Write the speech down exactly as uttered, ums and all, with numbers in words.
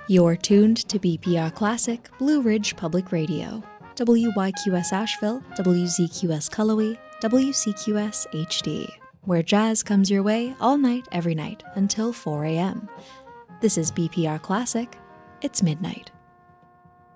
You're tuned to B P R Classic, Blue Ridge Public Radio, W Y Q S Asheville, W Z Q S Cullowhee, W C Q S H D, where jazz comes your way all night, every night, until four a.m. This is B P R Classic. It's midnight.